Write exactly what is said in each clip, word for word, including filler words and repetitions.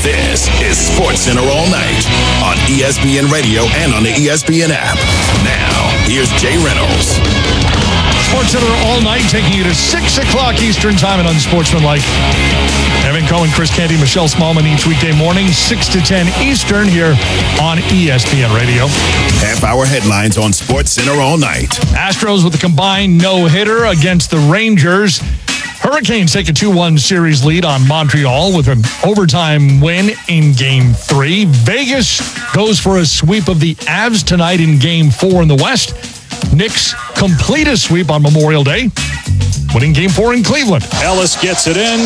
This is SportsCenter All Night on E S P N Radio and on the E S P N app. Now, here's Jay Reynolds. SportsCenter All Night, taking you to six o'clock Eastern Time and Unsportsmanlike. Evan Cohen, Chris Canty, Michelle Smallman each weekday morning, six to ten Eastern here on E S P N Radio. Half-hour headlines on SportsCenter All Night. Astros with a combined no-hitter against the Rangers. Hurricanes take a two one series lead on Montreal with an overtime win in Game three. Vegas goes for a sweep of the Avs tonight in Game four in the West. Knicks complete a sweep on Memorial Day, winning Game four in Cleveland. Ellis gets it in.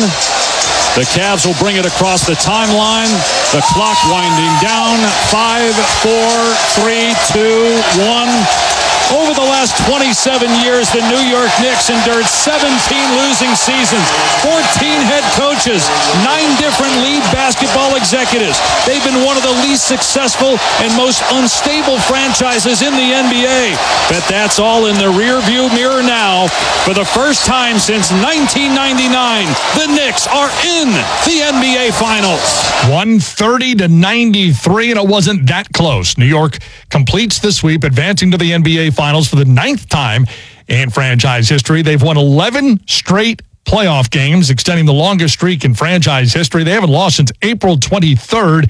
The Cavs will bring it across the timeline. The clock winding down. Five, four, three, two, one. Over the last twenty-seven years, the New York Knicks endured seventeen losing seasons, fourteen head coaches, nine different lead basketball executives. They've been one of the least successful and most unstable franchises in the N B A. But that's all in the rearview mirror now. For the first time since nineteen ninety-nine, the Knicks are in the N B A Finals. one thirty to ninety-three, and it wasn't that close. New York completes the sweep, advancing to the N B A Finals for the ninth time in franchise history. They've won eleven straight playoff games, extending the longest streak in franchise history. They haven't lost since April twenty-third.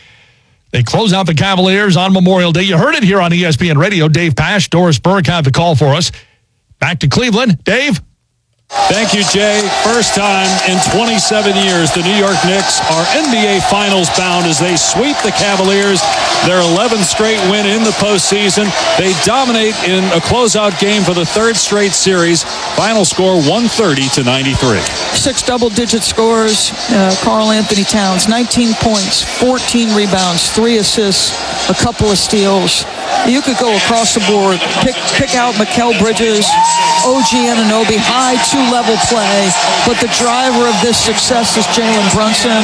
They close out the Cavaliers on Memorial Day. You heard it here on E S P N Radio. Dave Pasch, Doris Burke have the call for us. Back to Cleveland. Dave? Thank you, Jay. First time in twenty-seven years, the New York Knicks are N B A Finals bound as they sweep the Cavaliers, their eleventh straight win in the postseason. They dominate in a closeout game for the third straight series. Final score one thirty to ninety-three. Six double-digit scores. Uh, Karl Anthony Towns, nineteen points, fourteen rebounds, three assists, a couple of steals. You could go across the board, pick pick out Mikal Bridges, O G Anunoby, high two-level play. But the driver of this success is Jalen Brunson.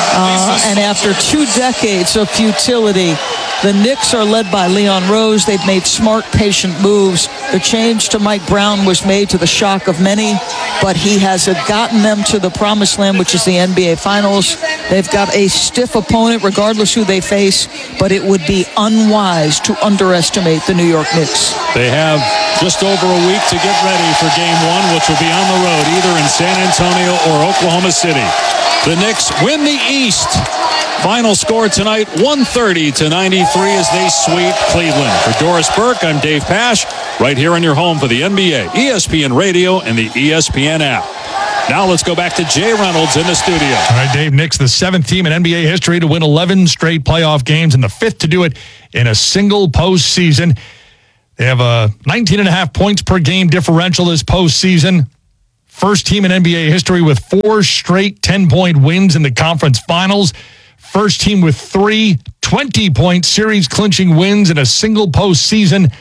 Uh, and after two decades of futility, the Knicks are led by Leon Rose. They've made smart, patient moves. The change to Mike Brown was made to the shock of many, but he has gotten them to the promised land, which is the N B A Finals. They've got a stiff opponent, regardless who they face, but it would be unwise to underestimate the New York Knicks. They have just over a week to get ready for Game one, which will be on the road, either in San Antonio or Oklahoma City. The Knicks win the East. Final score tonight, one thirty to ninety-three as they sweep Cleveland. For Doris Burke, I'm Dave Pasch, right here on your home for the N B A, E S P N Radio and the E S P N app. Now let's go back to Jay Reynolds in the studio. All right, Dave, Knicks, the seventh team in N B A history to win eleven straight playoff games and the fifth to do it in a single postseason. They have a nineteen and a half points per game differential this postseason. First team in N B A history with four straight ten-point wins in the conference finals. First team with three twenty-point series-clinching wins in a single postseason.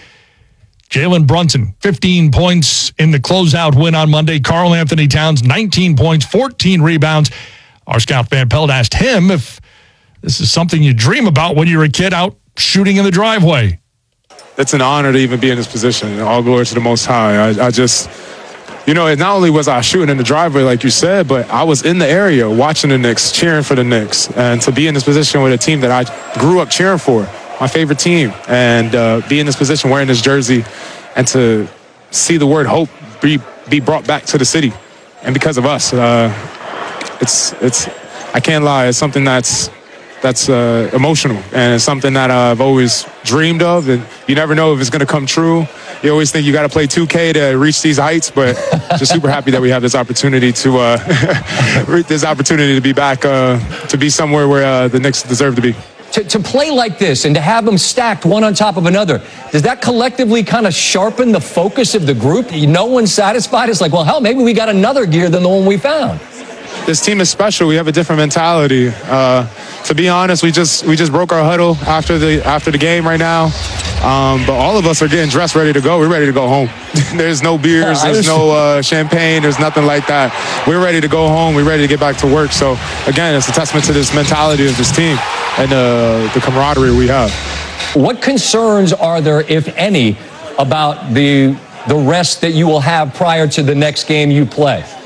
Jalen Brunson, fifteen points in the closeout win on Monday. Karl Anthony Towns, nineteen points, fourteen rebounds. Our scout Van Pelt asked him if this is something you dream about when you're a kid out shooting in the driveway. It's an honor to even be in this position. All glory to the Most High. I, I just... You know, not only was I shooting in the driveway, like you said, but I was in the area watching the Knicks, cheering for the Knicks. And to be in this position with a team that I grew up cheering for, my favorite team, and uh, be in this position wearing this jersey and to see the word hope be, be brought back to the city. And because of us, uh, it's, it's, I can't lie, it's something that's, that's uh, emotional. And it's something that I've always dreamed of. And you never know if it's going to come true. You always think you got to play two K to reach these heights, but just super happy that we have this opportunity to uh, this opportunity to be back, uh, to be somewhere where uh, the Knicks deserve to be. To, to play like this and to have them stacked one on top of another, does that collectively kind of sharpen the focus of the group? No one's satisfied. It's like, well, hell, maybe we got another gear than the one we found. This team is special. We have a different mentality. Uh, to be honest, we just we just broke our huddle after the after the game right now. Um, but all of us are getting dressed, ready to go. We're ready to go home. There's no beers, there's no uh, champagne, there's nothing like that. We're ready to go home. We're ready to get back to work. So, again, it's a testament to this mentality of this team and uh, the camaraderie we have. What concerns are there, if any, about the the rest that you will have prior to the next game you play?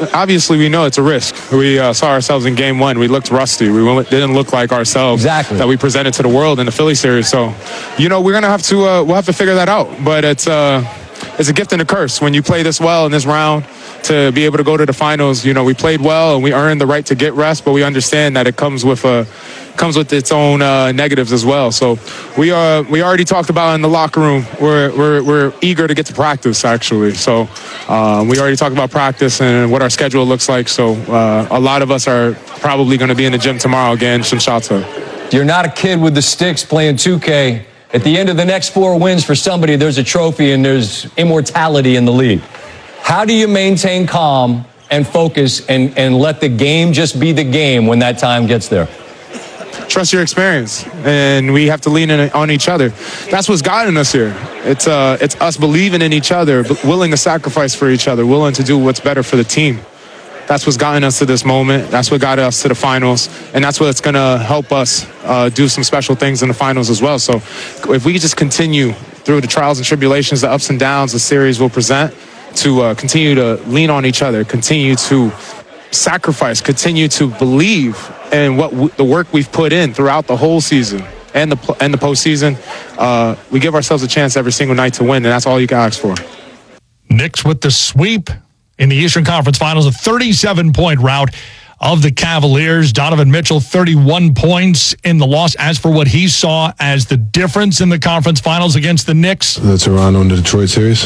obviously we know it's a risk. We uh, saw ourselves in game one. We looked rusty. We didn't look like ourselves exactly. that we presented to the world in the Philly series. So, you know, we're going to have to, uh, we'll have to figure that out. But it's, uh, it's a gift and a curse when you play this well in this round to be able to go to the finals. You know, we played well and we earned the right to get rest, but we understand that it comes with a, comes with its own uh, negatives as well. So we are we already talked about in the locker room. We're we're we're eager to get to practice actually. So um, we already talked about practice and what our schedule looks like. So uh, a lot of us are probably going to be in the gym tomorrow again. Some shots up. You're not a kid with the sticks playing two K. At the end of the next four wins for somebody, there's a trophy and there's immortality in the league. How do you maintain calm and focus and and let the game just be the game when that time gets there? Trust your experience, and we have to lean in on each other. That's what's guiding us here. It's uh, it's us believing in each other, willing to sacrifice for each other, willing to do what's better for the team. That's what's gotten us to this moment. That's what got us to the finals, and that's what's going to help us uh, do some special things in the finals as well. So if we just continue through the trials and tribulations, the ups and downs the series will present, to uh, continue to lean on each other, continue to sacrifice, continue to believe in what w- the work we've put in throughout the whole season and the pl- and the postseason, uh, we give ourselves a chance every single night to win, and that's all you can ask for. Knicks with the sweep in the Eastern Conference Finals, a thirty-seven point rout of the Cavaliers. Donovan Mitchell, thirty-one points in the loss. As for what he saw as the difference in the conference finals against the Knicks. The Toronto and the Detroit series.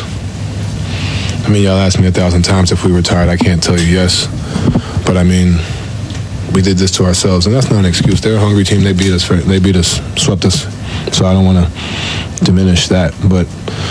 I mean, y'all asked me a thousand times if we were tired. I can't tell you yes. But, I mean, we did this to ourselves, and that's not an excuse. They're a hungry team. They beat us. They beat us, swept us. So I don't want to diminish that. But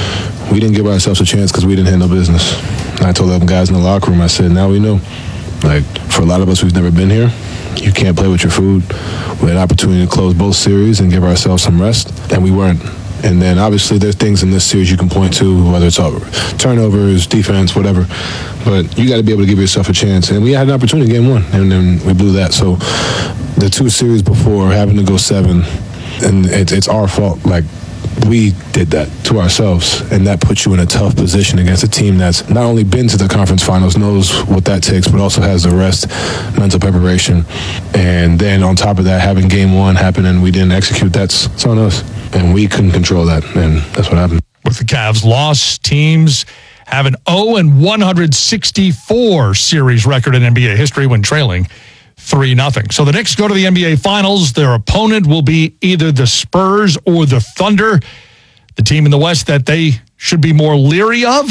we didn't give ourselves a chance because we didn't have no business. And I told them guys in the locker room, I said, now we know. Like, for a lot of us who've never been here, you can't play with your food. We had an opportunity to close both series and give ourselves some rest, and we weren't. And then, obviously, there's things in this series you can point to, whether it's turnovers, defense, whatever. But you got to be able to give yourself a chance. And we had an opportunity in game one, and then we blew that. So the two series before, having to go seven, and it, it's our fault. Like, we did that to ourselves, and that puts you in a tough position against a team that's not only been to the conference finals, knows what that takes, but also has the rest, mental preparation. And then on top of that, having game one happen and we didn't execute, that's it's on us. And we couldn't control that, and that's what happened. With the Cavs' loss, teams have an oh and one sixty-four series record in N B A history when trailing three nothing. So the Knicks go to the N B A Finals. Their opponent will be either the Spurs or the Thunder, the team in the West that they should be more leery of.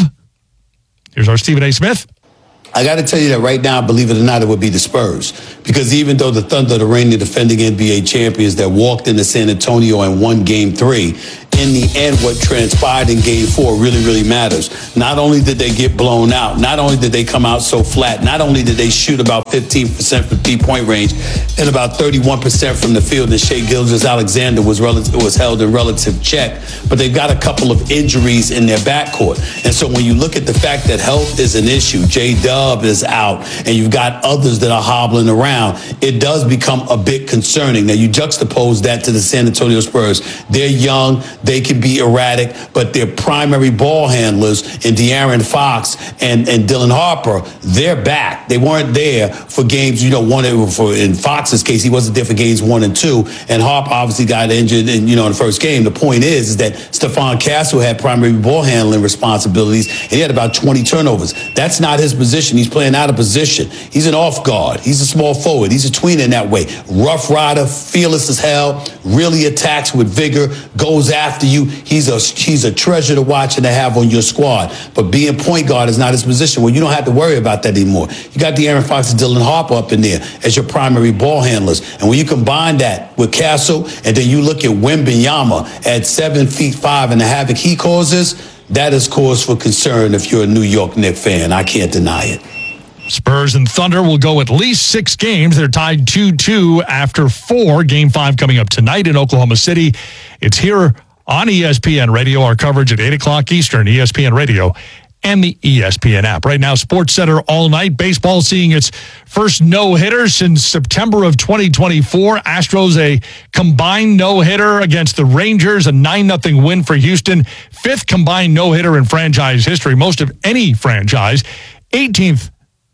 Here's our Stephen A. Smith. I got to tell you that right now, believe it or not, it would be the Spurs. Because even though the Thunder, the reigning defending N B A champions that walked into San Antonio and won game three, in the end, what transpired in game four really, really matters. Not only did they get blown out, not only did they come out so flat, not only did they shoot about fifteen percent from three-point range and about thirty-one percent from the field, and Shai Gilgeous-Alexander was, rel- was held in relative check, but they've got a couple of injuries in their backcourt. And so when you look at the fact that health is an issue, J-Dub is out, and you've got others that are hobbling around, it does become a bit concerning. Now, you juxtapose that to the San Antonio Spurs. They're young, they can be erratic, but their primary ball handlers in De'Aaron Fox and, and Dylan Harper, they're back. They weren't there for games, you know, one for in Fox's case, he wasn't there for games one and two, and Harper obviously got injured in, you know, in the first game. The point is, is that Stephon Castle had primary ball handling responsibilities, and he had about twenty turnovers. That's not his position. He's playing out of position. He's an off guard. He's a small forward. He's a tweener in that way. Rough rider, fearless as hell, really attacks with vigor, goes after you. He's a he's a treasure to watch and to have on your squad. But being point guard is not his position. Well, you don't have to worry about that anymore. You got De'Aaron Fox and Dylan Harper up in there as your primary ball handlers. And when you combine that with Castle, and then you look at Wembanyama at seven feet five and the havoc he causes, that is cause for concern if you're a New York Knicks fan. I can't deny it. Spurs and Thunder will go at least six games. They're tied two two after four. Game five coming up tonight in Oklahoma City. It's here on E S P N Radio. Our coverage at eight o'clock Eastern, E S P N Radio, and the E S P N app. Right now, Sports Center all night. Baseball seeing its first no-hitter since September of twenty twenty-four. Astros a combined no-hitter against the Rangers, a nine nothing win for Houston. Fifth combined no-hitter in franchise history, most of any franchise. eighteenth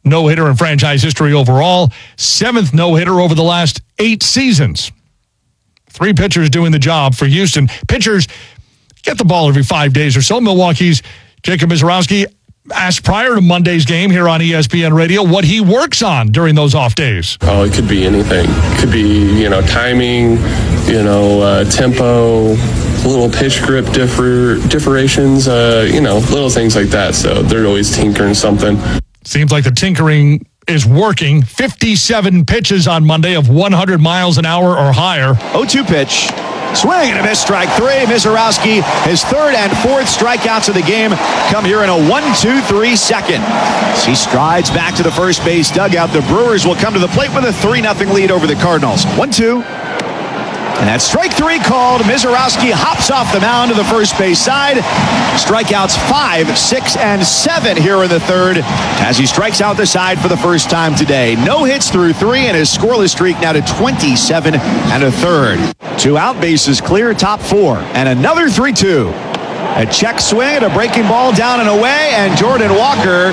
no-hitter in franchise history overall, seventh no-hitter over the last eight seasons. Three pitchers doing the job for Houston. Pitchers get the ball every five days or so. Milwaukee's Jacob Misiorowski asked prior to Monday's game here on E S P N Radio what he works on during those off days. Oh, it could be anything. It could be, you know, timing, you know, uh, tempo, little pitch grip differ, differations, uh, you know, little things like that. So they're always tinkering something. Seems like the tinkering is working. fifty-seven pitches on Monday of one hundred miles an hour or higher. oh two pitch. Swing and a miss, strike three. Misiorowski, his third and fourth strikeouts of the game come here in a one two three second. As he strides back to the first base dugout, the Brewers will come to the plate with a three nothing lead over the Cardinals. one two. And that's strike three called. Misiorowski hops off the mound to the first base side. Strikeouts five, six, and seven here in the third as he strikes out the side for the first time today. No hits through three, and his scoreless streak now to twenty-seven and a third. Two out, bases clear, top four, and another three two. A check swing and a breaking ball down and away, and Jordan Walker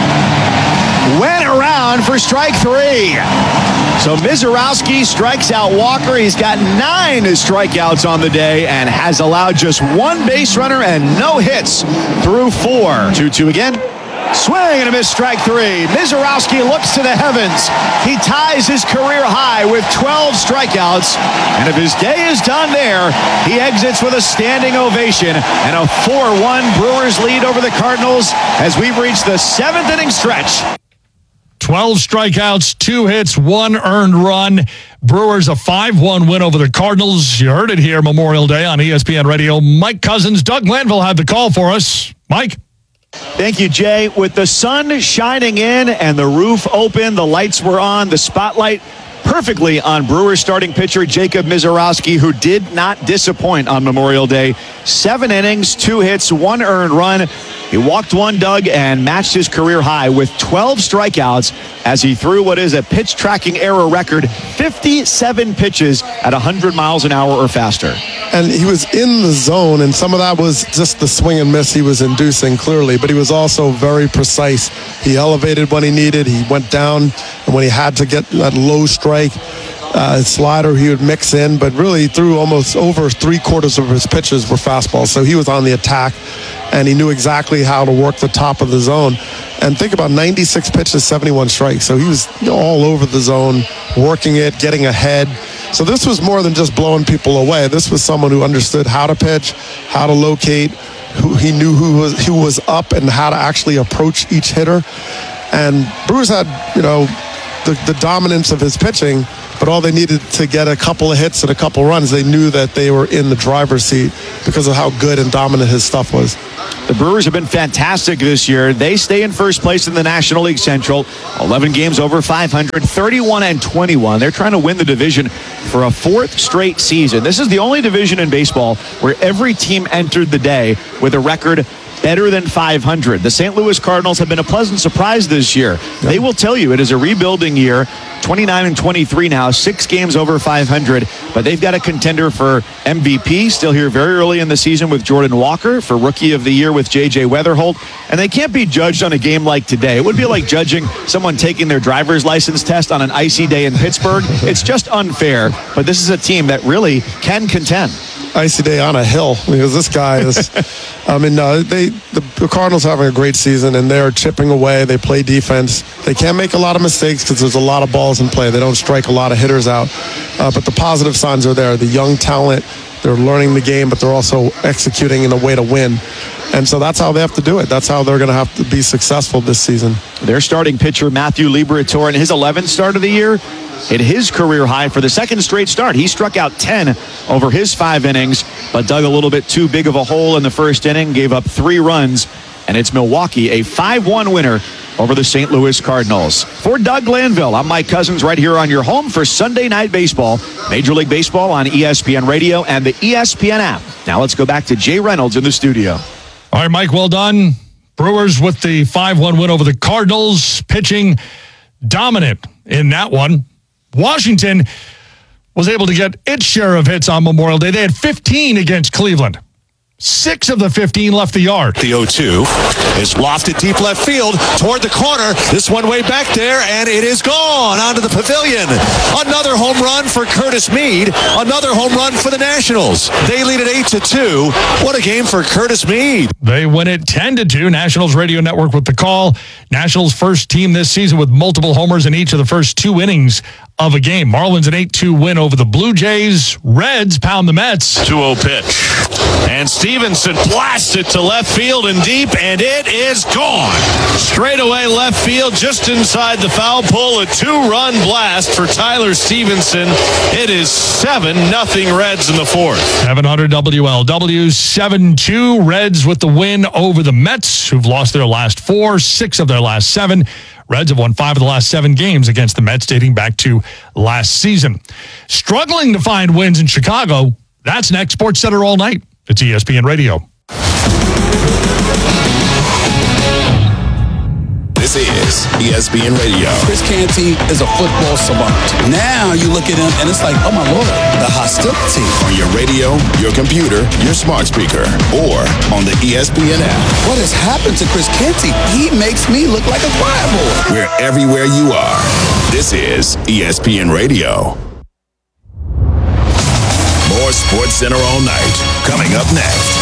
went around for strike three. So Misiorowski strikes out Walker. He's got nine strikeouts on the day and has allowed just one base runner and no hits through four. two two again. Swing and a miss, strike three. Misiorowski looks to the heavens. He ties his career high with twelve strikeouts. And if his day is done there, he exits with a standing ovation and a four one Brewers lead over the Cardinals as we've reached the seventh inning stretch. twelve strikeouts, two hits, one earned run. Brewers a five one win over the Cardinals. You heard it here Memorial Day on E S P N Radio. Mike Cousins, Doug Glanville had the call for us. Mike? Thank you, Jay. With the sun shining in and the roof open, the lights were on, the spotlight perfectly on Brewers starting pitcher Jacob Misiorowski, who did not disappoint on Memorial Day. Seven innings, two hits, one earned run. He walked one, Doug, and matched his career high with twelve strikeouts as he threw what is a pitch tracking error record, fifty-seven pitches at one hundred miles an hour or faster. And he was in the zone, and some of that was just the swing and miss he was inducing clearly, but he was also very precise. He elevated when he needed, he went down, and when he had to get that low strike, uh, slider he would mix in, but really threw almost over three quarters of his pitches were fastballs, so he was on the attack, and he knew exactly how to work the top of the zone. And think about ninety-six pitches, seventy-one strikes, so he was all over the zone, working it, getting ahead. So this was more than just blowing people away. This was someone who understood how to pitch, how to locate, who he knew who was who was up and how to actually approach each hitter. And Brewers had, you know, the, the dominance of his pitching, but all they needed to get a couple of hits and a couple runs, they knew that they were in the driver's seat because of how good and dominant his stuff was. The Brewers have been fantastic this year. They stay in first place in the National League Central. eleven games over five hundred, thirty-one and twenty-one. They're trying to win the division for a fourth straight season. This is the only division in baseball where every team entered the day with a record better than five hundred. The Saint Louis Cardinals have been a pleasant surprise this year. Yep. They will tell you it is a rebuilding year. twenty-nine and twenty-three now, six games over five hundred, but they've got a contender for M V P still here very early in the season with Jordan Walker, for Rookie of the Year with J J Weatherholt, and they can't be judged on a game like today. It would be like judging someone taking their driver's license test on an icy day in Pittsburgh. It's just unfair, but this is a team that really can contend. Icy day on a hill, because this guy is, I mean, uh, they the, the Cardinals are having a great season, and they're chipping away. They play defense. They can't make a lot of mistakes because there's a lot of balls in play. They don't strike a lot of hitters out, uh, but the positive signs are there. The young talent, they're learning the game, but they're also executing in a way to win. And so that's how they have to do it. That's how they're going to have to be successful this season. Their starting pitcher, Matthew Liberatore, in his eleventh start of the year, hit his career high for the second straight start. He struck out ten over his five innings, but dug a little bit too big of a hole in the first inning, gave up three runs, and it's Milwaukee, a five one winner over the Saint Louis Cardinals. For Doug Glanville, I'm Mike Cousins right here on your home for Sunday Night Baseball. Major League Baseball on E S P N Radio and the E S P N app. Now let's go back to Jay Reynolds in the studio. All right, Mike, well done. Brewers with the five one win over the Cardinals, pitching dominant in that one. Washington was able to get its share of hits on Memorial Day. They had fifteen against Cleveland. Six of the fifteen left the yard. The oh two is lofted deep left field toward the corner. This one way back there, and it is gone onto the pavilion. Another home run for Curtis Mead. Another home run for the Nationals. They lead at eight to two. What a game for Curtis Mead. They win it ten to two. Nationals Radio Network with the call. Nationals first team this season with multiple homers in each of the first two innings of a game. Marlins an eight two win over the Blue Jays. Reds pound the Mets. two oh pitch. And Stevenson blasts it to left field and deep, and it is gone. Straight away left field, just inside the foul pole. A two-run blast for Tyler Stevenson. It is seven nothing Reds in the fourth. seven hundred W L W, seven two. Reds with the win over the Mets, who've lost their last four, six of their last seven. Reds have won five of the last seven games against the Mets dating back to last season. Struggling to find wins in Chicago. That's next. Sports Center all night. It's E S P N Radio. This is E S P N Radio. Chris Canty is a football savant. Now you look at him and it's like, oh my Lord, the hostility. On your radio, your computer, your smart speaker, or on the E S P N app. What has happened to Chris Canty? He makes me look like a fireball. We're everywhere you are. This is E S P N Radio. More Sports Center all night. Coming up next.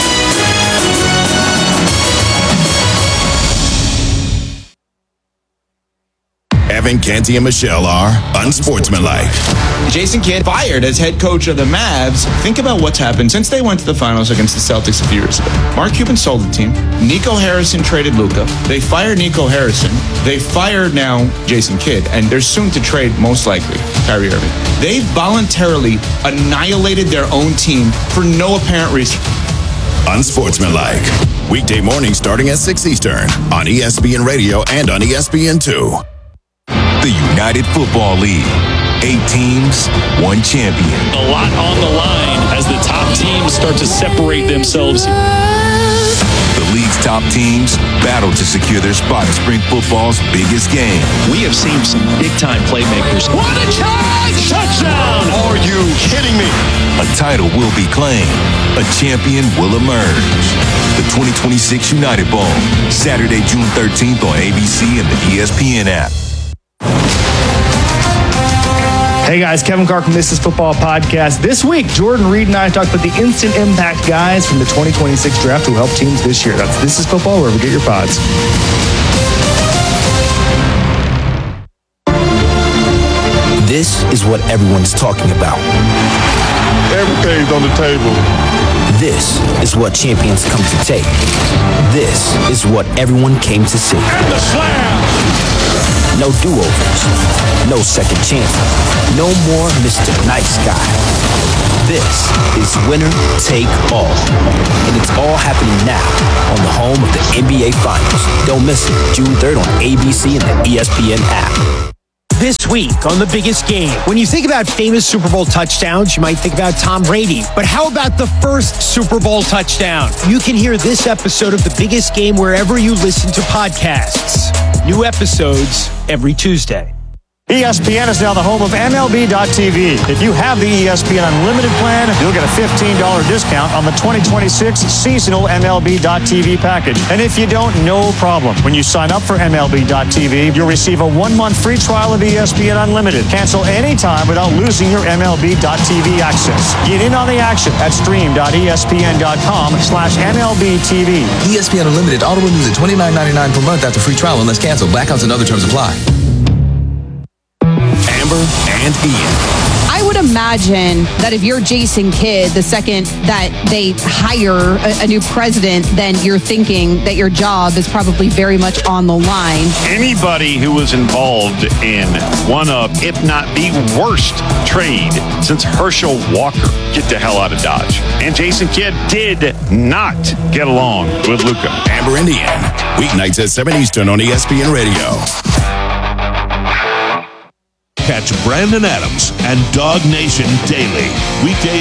Evan, Canty, and Michelle are unsportsmanlike. Jason Kidd fired as head coach of the Mavs. Think about what's happened since they went to the finals against the Celtics a few years ago. Mark Cuban sold the team. Nico Harrison traded Luka. They fired Nico Harrison. They fired now Jason Kidd, and they're soon to trade, most likely, Kyrie Irving. They voluntarily annihilated their own team for no apparent reason. Unsportsmanlike. Weekday mornings starting at six Eastern on E S P N Radio and on E S P N two. The United Football League. Eight teams, one champion. A lot on the line as the top teams start to separate themselves. The league's top teams battle to secure their spot in spring football's biggest game. We have seen some big-time playmakers. What a charge! Touchdown! Are you kidding me? A title will be claimed. A champion will emerge. The twenty twenty-six United Bowl, Saturday, June thirteenth on A B C and the E S P N app. Hey guys, Kevin Carr from This Is Football Podcast. This week, Jordan Reed and I talked about the instant impact guys from the twenty twenty-six draft who helped teams this year. That's This Is Football, wherever you get your pods. This is what everyone's talking about. Everything's on the table. This is what champions come to take. This is what everyone came to see. And the slam! No do-overs. No second chances. No more Mister Nice Guy. This is winner take all. And it's all happening now on the home of the N B A Finals. Don't miss it. June third on A B C and the E S P N app. This week on The Biggest Game, when you think about famous Super Bowl touchdowns, you might think about Tom Brady. But how about the first Super Bowl touchdown? You can hear this episode of The Biggest Game wherever you listen to podcasts. New episodes every Tuesday. E S P N is now the home of M L B dot T V. If you have the E S P N Unlimited plan, you'll get a fifteen dollars discount on the twenty twenty-six seasonal M L B dot T V package. And if you don't, no problem. When you sign up for M L B dot T V, you'll receive a one-month free trial of E S P N Unlimited. Cancel anytime without losing your M L B dot T V access. Get in on the action at stream dot E S P N dot com slash M L B T V. E S P N Unlimited auto renews at twenty-nine ninety-nine per month after free trial unless canceled. Blackouts and other terms apply. Amber and Ian. I would imagine that if you're Jason Kidd, the second that they hire a, a new president, then you're thinking that your job is probably very much on the line. Anybody who was involved in one of, if not the worst trade since Herschel Walker, get the hell out of Dodge. And Jason Kidd did not get along with Luka. Amber and Ian. Weeknights at seven Eastern on E S P N Radio. Catch Brandon Adams and Dog Nation daily. Weekday